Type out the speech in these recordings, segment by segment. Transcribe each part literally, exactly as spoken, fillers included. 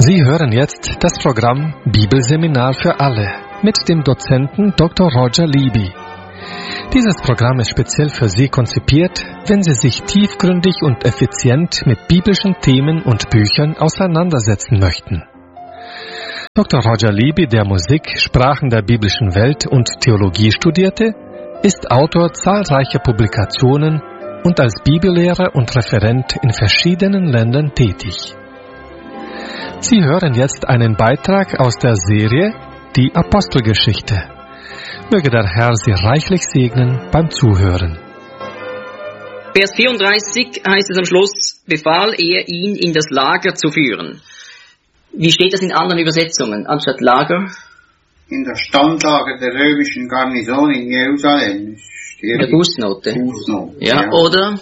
Sie hören jetzt das Programm Bibelseminar für alle mit dem Dozenten Doktor Roger Libby. Dieses Programm ist speziell für Sie konzipiert, wenn Sie sich tiefgründig und effizient mit biblischen Themen und Büchern auseinandersetzen möchten. Doktor Roger Libby, der Musik, Sprachen der biblischen Welt und Theologie studierte, ist Autor zahlreicher Publikationen und als Bibellehrer und Referent in verschiedenen Ländern tätig. Sie hören jetzt einen Beitrag aus der Serie Die Apostelgeschichte. Möge der Herr Sie reichlich segnen beim Zuhören. Vers vierunddreißig heißt es am Schluss, befahl er, ihn in das Lager zu führen. Wie steht das in anderen Übersetzungen, anstatt Lager? In der Standlage der römischen Garnison in Jerusalem. In der Fußnote. Fußnote. Ja, ja, oder?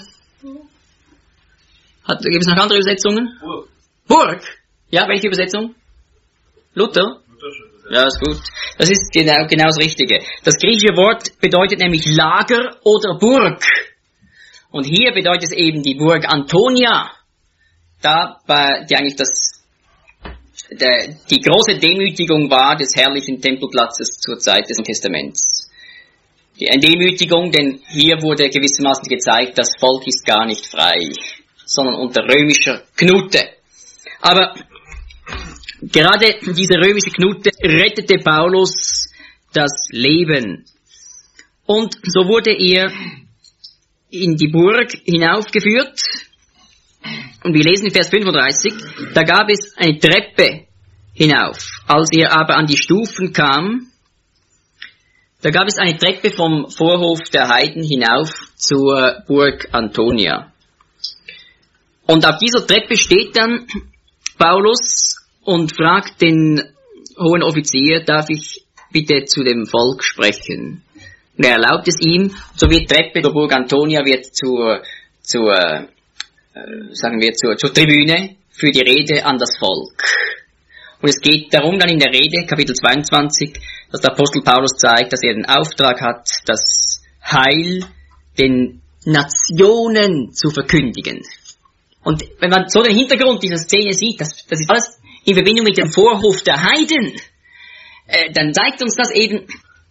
Hat, gibt es noch andere Übersetzungen? Burg. Burg? Ja, welche Übersetzung? Luther? Ja, ist gut. Das ist genau, genau das Richtige. Das griechische Wort bedeutet nämlich Lager oder Burg. Und hier bedeutet es eben die Burg Antonia. Da, bei, die eigentlich das, der, die große Demütigung war des herrlichen Tempelplatzes zur Zeit des Testaments. Die Demütigung, denn hier wurde gewissermaßen gezeigt, das Volk ist gar nicht frei, sondern unter römischer Knute. Aber gerade diese römische Knute rettete Paulus das Leben. Und so wurde er in die Burg hinaufgeführt. Und wir lesen in Vers fünfunddreißig, da gab es eine Treppe hinauf. Als er aber an die Stufen kam, da gab es eine Treppe vom Vorhof der Heiden hinauf zur Burg Antonia. Und auf dieser Treppe steht dann Paulus und fragt den hohen Offizier, darf ich bitte zu dem Volk sprechen? Und er erlaubt es ihm, so wird Treppe der Burg Antonia wird zur, zur, äh, sagen wir, zur, zur Tribüne für die Rede an das Volk. Und es geht darum dann in der Rede, Kapitel zweiundzwanzig, dass der Apostel Paulus zeigt, dass er den Auftrag hat, das Heil den Nationen zu verkündigen. Und wenn man so den Hintergrund dieser Szene sieht, das, das ist alles in Verbindung mit dem Vorhof der Heiden, äh, dann zeigt uns das eben,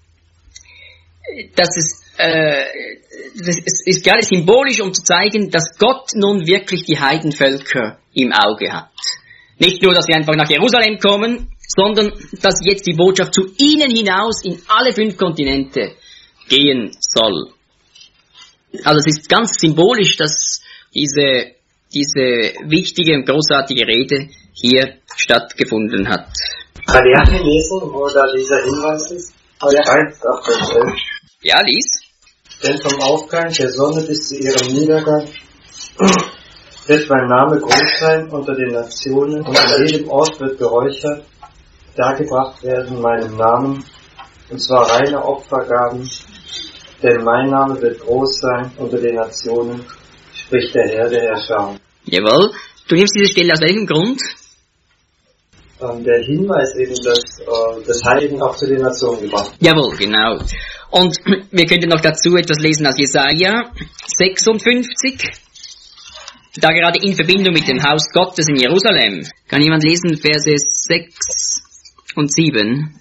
dass es, äh, das ist gerade symbolisch, um zu zeigen, dass Gott nun wirklich die Heidenvölker im Auge hat. Nicht nur, dass sie einfach nach Jerusalem kommen, sondern dass jetzt die Botschaft zu ihnen hinaus in alle fünf Kontinente gehen soll. Also es ist ganz symbolisch, dass diese, diese wichtige und großartige Rede hier stattgefunden hat. Kann ich lesen, wo da dieser Hinweis ist? eins, acht, elf. Ja, lies. Denn vom Aufgang der Sonne bis zu ihrem Niedergang wird mein Name groß sein unter den Nationen, und an jedem Ort wird geräuchert, dargebracht werden meinem Namen, und zwar reine Opfergaben, denn mein Name wird groß sein unter den Nationen, spricht der Herr der Herrscher. Jawohl. Du nimmst diese Stelle aus welchem Grund? Ähm, der Hinweis eben, dass äh, das Heiligen auch zu den Nationen gebracht wird. Jawohl, genau. Und wir könnten noch dazu etwas lesen aus Jesaja sechsundfünfzig. Da gerade in Verbindung mit dem Haus Gottes in Jerusalem. Kann jemand lesen Verse sechs und sieben?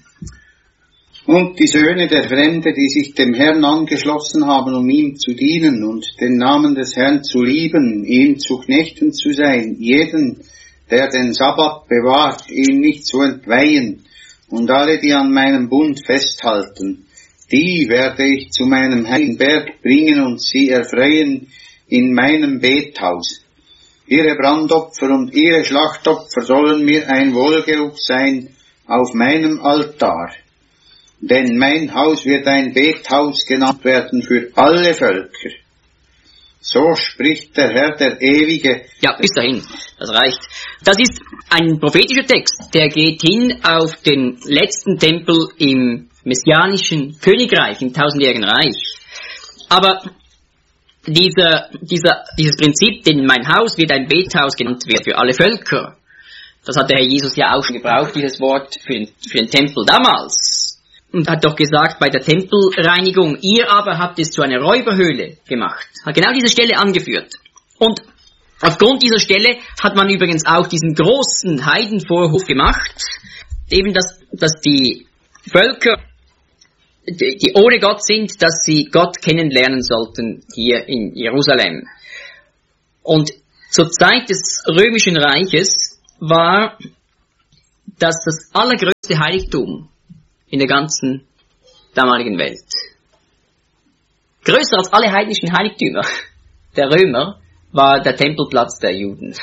Und die Söhne der Fremde, die sich dem Herrn angeschlossen haben, um ihm zu dienen und den Namen des Herrn zu lieben, ihm zu Knechten zu sein, jeden, der den Sabbat bewahrt, ihn nicht zu entweihen, und alle, die an meinem Bund festhalten, die werde ich zu meinem heiligen Berg bringen und sie erfreuen in meinem Bethaus. Ihre Brandopfer und ihre Schlachtopfer sollen mir ein Wohlgeruch sein auf meinem Altar. Denn mein Haus wird ein Bethaus genannt werden für alle Völker. So spricht der Herr, der Ewige. Ja, bis dahin. Das reicht. Das ist ein prophetischer Text, der geht hin auf den letzten Tempel im messianischen Königreich, im tausendjährigen Reich. Aber dieser, dieser, dieses Prinzip, denn mein Haus wird ein Bethaus genannt wird für alle Völker, das hat der Herr Jesus ja auch schon gebraucht, dieses Wort für den, für den Tempel damals. Und hat doch gesagt, bei der Tempelreinigung, ihr aber habt es zu einer Räuberhöhle gemacht. Hat genau diese Stelle angeführt. Und Aufgrund dieser Stelle hat man übrigens auch diesen großen Heidenvorhof gemacht, eben dass, dass die Völker, die, die ohne Gott sind, dass sie Gott kennenlernen sollten hier in Jerusalem. Und zur Zeit des Römischen Reiches war das das allergrößte Heiligtum in der ganzen damaligen Welt. Größer als alle heidnischen Heiligtümer der Römer war der Tempelplatz der Juden.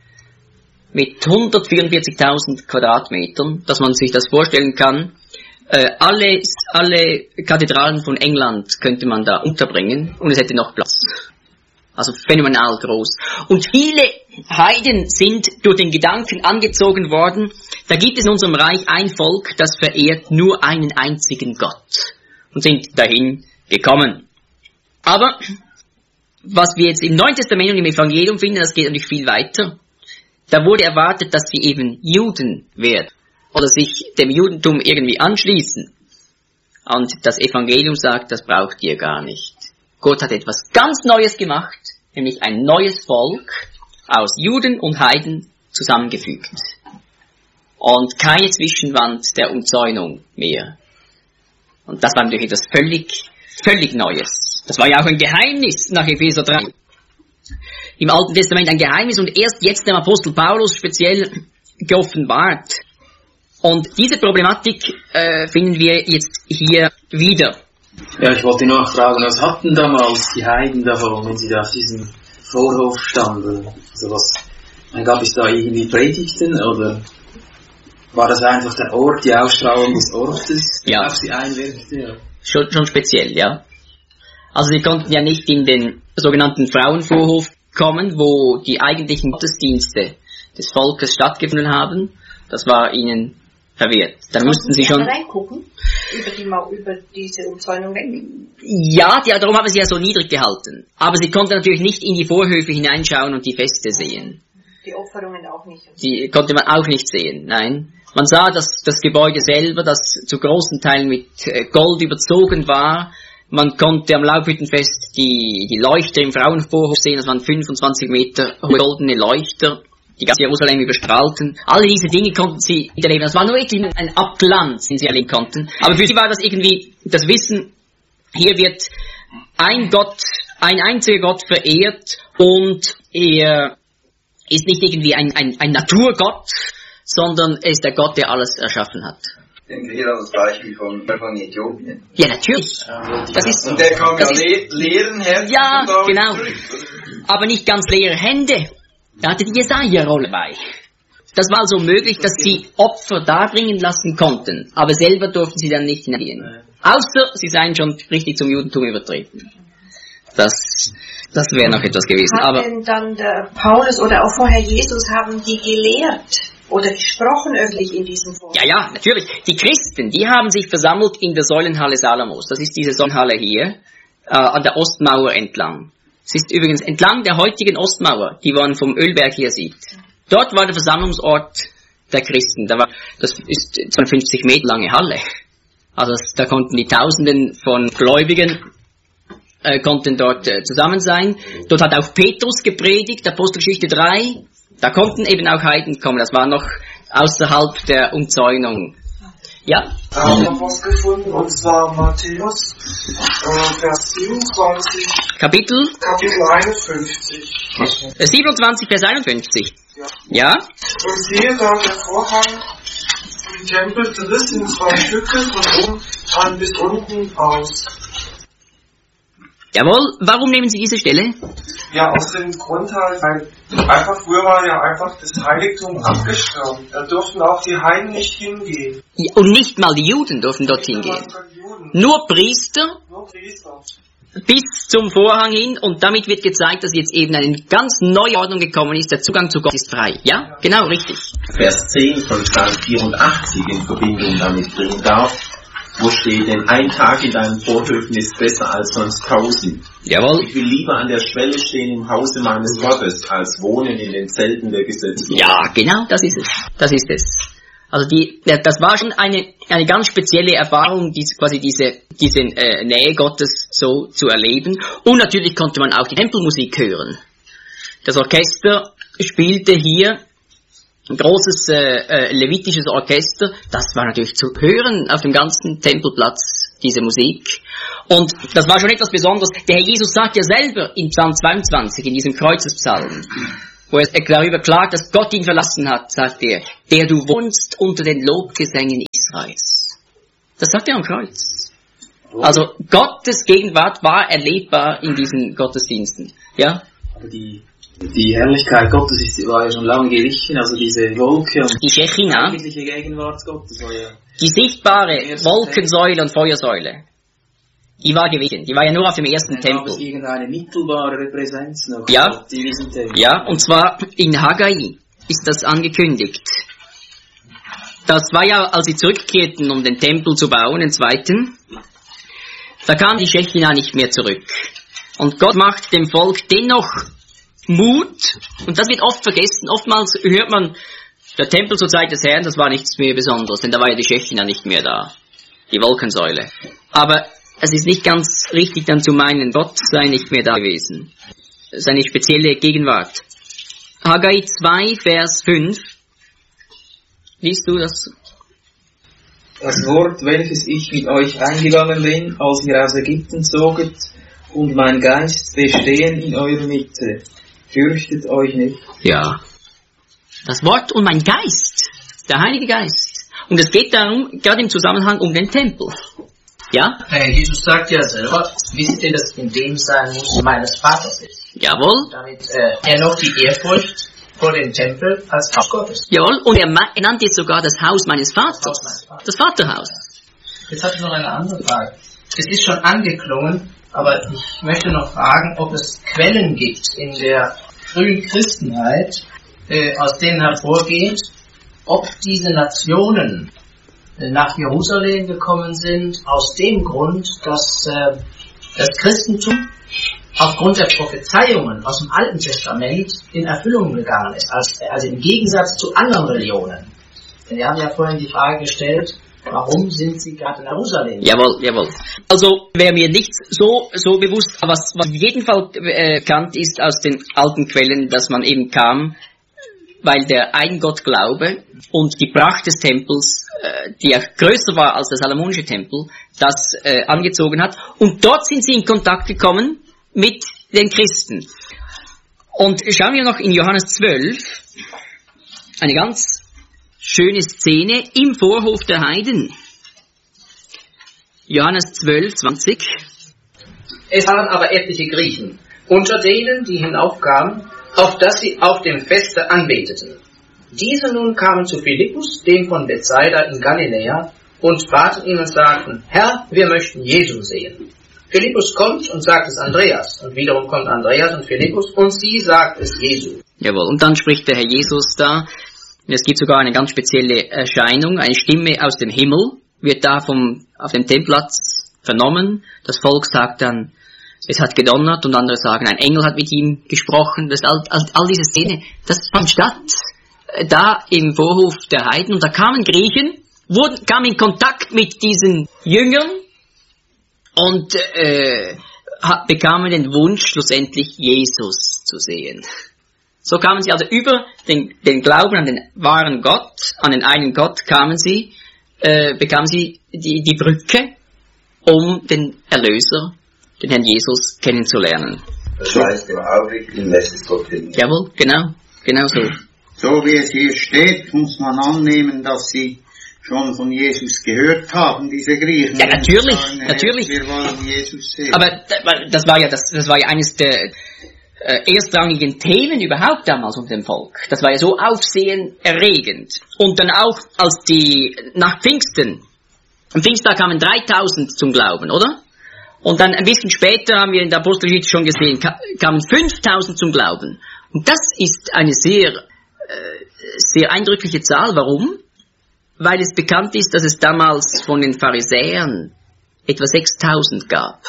Mit hundertvierundvierzigtausend Quadratmetern, dass man sich das vorstellen kann. Äh, alle, alle Kathedralen von England könnte man da unterbringen und es hätte noch Platz. Also phänomenal groß. Und viele Heiden sind durch den Gedanken angezogen worden, da gibt es in unserem Reich ein Volk, das verehrt nur einen einzigen Gott. Und sind dahin gekommen. Aber was wir jetzt im Neuen Testament und im Evangelium finden, das geht natürlich viel weiter. Da wurde erwartet, dass sie eben Juden werden oder sich dem Judentum irgendwie anschließen. Und das Evangelium sagt, das braucht ihr gar nicht. Gott hat etwas ganz Neues gemacht, nämlich ein neues Volk aus Juden und Heiden zusammengefügt. Und keine Zwischenwand der Umzäunung mehr. Und das war natürlich etwas völlig, völlig Neues. Das war ja auch ein Geheimnis nach Epheser drei. Im Alten Testament ein Geheimnis und erst jetzt dem Apostel Paulus speziell geoffenbart. Und diese Problematik äh, finden wir jetzt hier wieder. Ja, ich wollte nachfragen, was hatten damals die Heiden davon, wenn sie da auf diesem Vorhof standen? Also was, gab es da irgendwie Predigten oder war das einfach der Ort, die Ausstrahlung des Ortes, die ja. auf sie einwirkte? Ja. Schon, schon speziell, ja. Also sie konnten ja nicht in den sogenannten Frauenvorhof kommen, wo die eigentlichen Gottesdienste des Volkes stattgefunden haben. Das war ihnen verwehrt. Da mussten sie schon reingucken über, die, über diese Umzäunung weg. Ja, die, darum haben sie ja so niedrig gehalten. Aber sie konnten natürlich nicht in die Vorhöfe hineinschauen und die Feste sehen. Die Opferungen auch nicht. Die konnte man auch nicht sehen, nein. Man sah, dass das Gebäude selber, das zu großen Teilen mit Gold überzogen war. Man konnte am Laubhüttenfest die, die Leuchter im Frauenvorhof sehen, das waren fünfundzwanzig Meter hohe goldene Leuchter, die ganz Jerusalem überstrahlten. Alle diese Dinge konnten sie erleben. Das war nur wirklich ein Abglanz, den sie erleben konnten. Aber für sie war das irgendwie das Wissen, hier wird ein Gott, ein einziger Gott verehrt und er ist nicht irgendwie ein, ein, ein Naturgott, sondern er ist der Gott, der alles erschaffen hat. Ich denke hier an das Beispiel von, von Äthiopien. Ja, natürlich. Das ist, und der kam ja ist, le leeren Herzen. Ja, genau. Aber nicht ganz leere Hände. Da hatte die Jesaja-Rolle bei. Das war also möglich, dass sie Opfer darbringen lassen konnten, aber selber durften sie dann nicht hineingehen. Außer sie seien schon richtig zum Judentum übertreten. Das, das wäre noch etwas gewesen. Hat aber denn dann der Paulus oder auch vorher Jesus, haben die gelehrt oder gesprochen öffentlich in diesem Forum? Ja, ja, natürlich. Die Christen, die haben sich versammelt in der Säulenhalle Salomos. Das ist diese Säulenhalle hier, äh, an der Ostmauer entlang. Es ist übrigens entlang der heutigen Ostmauer, die man vom Ölberg hier sieht. Dort war der Versammlungsort der Christen. Da war, das ist zweiundfünfzig Meter lange Halle. Also das, da konnten die Tausenden von Gläubigen äh, konnten dort äh, zusammen sein. Dort hat auch Petrus gepredigt, Apostelgeschichte drei. Da konnten eben auch Heiden kommen. Das war noch außerhalb der Umzäunung. Ja? Da haben wir was gefunden, und zwar Matthäus, äh, Vers siebenundzwanzig. Kapitel? Kapitel einundfünfzig. Äh, siebenundzwanzig, Vers einundfünfzig. Ja. Ja? Und siehe da, der Vorhang im Tempel riss in zwei Stücke von oben an bis unten aus. Jawohl, warum nehmen Sie diese Stelle? Ja, aus dem Grund halt, weil einfach früher war ja einfach das Heiligtum abgeschirmt. Da durften auch die Heiden nicht hingehen. Ja, und nicht mal die Juden durften dorthin gehen. Nur Priester, Nur Priester. bis zum Vorhang hin, und damit wird gezeigt, dass jetzt eben eine ganz neue Ordnung gekommen ist. Der Zugang zu Gott ist frei. Ja? Genau, richtig. Vers zehn von Psalm vierundachtzig in Verbindung damit bringen darf, wo steht, denn ein Tag in deinen Vorhöfen ist besser als sonst tausend. Jawohl. Ich will lieber an der Schwelle stehen im Hause meines Gottes, als wohnen in den Zelten der Gesetzlosen. Ja, genau, das ist es. Das ist es. Also die, das war schon eine, eine ganz spezielle Erfahrung, diese, quasi diese, diese äh, Nähe Gottes so zu erleben. Und natürlich konnte man auch die Tempelmusik hören. Das Orchester spielte hier ein großes äh, äh, levitisches Orchester. Das war natürlich zu hören auf dem ganzen Tempelplatz, diese Musik. Und das war schon etwas Besonderes. Der Herr Jesus sagt ja selber in Psalm zweiundzwanzig, in diesem Kreuzespsalm, wo er darüber klagt, dass Gott ihn verlassen hat, sagt er, der du wohnst unter den Lobgesängen Israels. Das sagt er am Kreuz. Also Gottes Gegenwart war erlebbar in diesen Gottesdiensten. Ja? Aber die, die Herrlichkeit Gottes ist, war ja schon lange gewichen, also diese Wolke und die Shechina, die eigentliche Gegenwart Gottes war ja die sichtbare Wolkensäule und Feuersäule. Die war gewichen. Die war ja nur auf dem ersten dann Tempel. Gab es irgendeine mittelbare Repräsenz noch? Ja, in diesem Tempel? Ja, und zwar in Haggai ist das angekündigt. Das war ja, als sie zurückkehrten, um den Tempel zu bauen, den zweiten, da kam die Shechina nicht mehr zurück. Und Gott macht dem Volk dennoch Mut, und das wird oft vergessen. Oftmals hört man, der Tempel zur Zeit des Herrn, das war nichts mehr Besonderes, denn da war ja die Shechina nicht mehr da, die Wolkensäule. Aber es ist nicht ganz richtig dann zu meinen, Gott sei nicht mehr da gewesen. Seine spezielle Gegenwart. Haggai zwei, Vers fünf. Liest du das? Das Wort, welches ich mit euch eingegangen bin, als ihr aus Ägypten zoget, und mein Geist bestehen in eurer Mitte. Fürchtet euch nicht. Ja. Das Wort und mein Geist. Der Heilige Geist. Und es geht darum, gerade im Zusammenhang um den Tempel. Ja? Herr Jesus sagt ja selber, wisst ihr, dass in dem sein muss meines Vaters ist. Jawohl. Damit äh, er noch die Ehrfurcht vor dem Tempel als Haus Gottes. Jawohl. Und er nannte jetzt sogar das Haus meines Vaters. Das, Haus meines Vaters. Das Vaterhaus. Jetzt habe ich noch eine andere Frage. Es ist schon angeklungen, aber ich möchte noch fragen, ob es Quellen gibt in der frühen Christenheit, äh, aus denen hervorgeht, ob diese Nationen nach Jerusalem gekommen sind, aus dem Grund, dass äh, das Christentum aufgrund der Prophezeiungen aus dem Alten Testament in Erfüllung gegangen ist, als, also im Gegensatz zu anderen Religionen. Denn wir haben ja vorhin die Frage gestellt, warum sind sie gerade in Jerusalem? Jawohl, jawohl. Also wäre mir nicht so so bewusst, was, was auf jeden Fall äh, bekannt ist aus den alten Quellen, dass man eben kam, weil der Eingottglaube und die Pracht des Tempels, äh, die ja größer war als der Salomonische Tempel, das äh, angezogen hat. Und dort sind sie in Kontakt gekommen mit den Christen. Und schauen wir noch in Johannes zwölf, eine ganz schöne Szene im Vorhof der Heiden. Johannes zwölf, zwanzig. Es waren aber etliche Griechen, unter denen, die hinaufkamen, auf dass sie auf dem Feste anbeteten. Diese nun kamen zu Philippus, dem von Bethsaida in Galiläa, und baten ihn und sagten, Herr, wir möchten Jesus sehen. Philippus kommt und sagt es Andreas, und wiederum kommt Andreas und Philippus, und sie sagt es Jesu. Jawohl, und dann spricht der Herr Jesus da, und es gibt sogar eine ganz spezielle Erscheinung, eine Stimme aus dem Himmel, wird da vom, auf dem Tempelplatz vernommen, das Volk sagt dann, es hat gedonnert, und andere sagen, ein Engel hat mit ihm gesprochen, das, all, all, all diese Szene, das fand statt, da im Vorhof der Heiden, und da kamen Griechen, wurden, kamen in Kontakt mit diesen Jüngern, und äh, bekamen den Wunsch, schlussendlich Jesus zu sehen. So kamen sie also über den, den Glauben an den wahren Gott, an den einen Gott, kamen sie, äh, bekamen sie die, die Brücke, um den Erlöser, den Herrn Jesus, kennenzulernen. Das heißt, im Augenblick lässt es Gott hin. Jawohl, genau, genau so. So wie es hier steht, muss man annehmen, dass sie schon von Jesus gehört haben, diese Griechen. Ja, natürlich, sagen, natürlich. Wir wollen Jesus sehen. Aber das war ja, das, das war ja eines der äh, erstrangigen Themen überhaupt damals unter dem Volk. Das war ja so aufsehenerregend. Und dann auch, als die, nach Pfingsten, am Pfingsttag kamen dreitausend zum Glauben, oder? Und dann ein bisschen später haben wir in der Apostelgeschichte schon gesehen, kamen fünftausend zum Glauben. Und das ist eine sehr, äh, sehr eindrückliche Zahl. Warum? Weil es bekannt ist, dass es damals von den Pharisäern etwa sechstausend gab.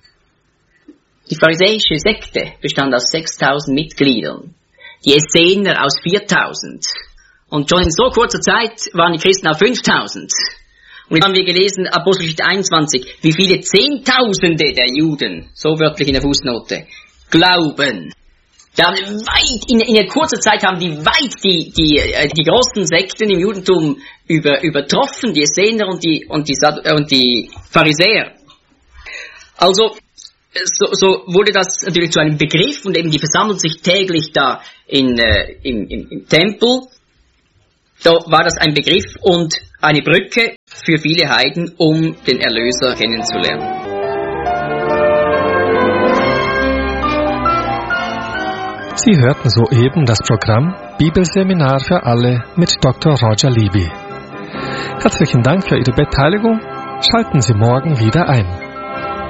Die pharisäische Sekte bestand aus sechstausend Mitgliedern, die Essener aus viertausend. Und schon in so kurzer Zeit waren die Christen auf fünftausend. Und jetzt haben wir gelesen, Apostelgeschichte einundzwanzig, wie viele Zehntausende der Juden, so wörtlich in der Fußnote, glauben. Da haben weit, in, in einer kurzen Zeit haben die weit die, die, die großen Sekten im Judentum über, übertroffen, die Essener und die, und die, und die Pharisäer. Also, so, so wurde das natürlich zu einem Begriff und eben die versammeln sich täglich da in, äh, im, im, im Tempel. Da war das ein Begriff und eine Brücke für viele Heiden, um den Erlöser kennenzulernen. Sie hörten soeben das Programm Bibelseminar für alle mit Doktor Roger Libby. Herzlichen Dank für Ihre Beteiligung. Schalten Sie morgen wieder ein.